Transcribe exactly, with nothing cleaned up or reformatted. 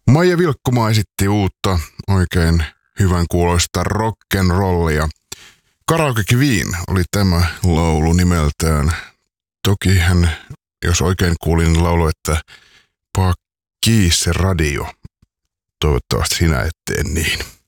Maija Vilkkumaa esitti uutta, oikein hyvän kuuloista rock'n'rollia. Karaoke Queen oli tämä laulu nimeltään. Toki hän, jos oikein kuulin laulu, että paa kiinni se radio. Toivottavasti sinä et tee niin.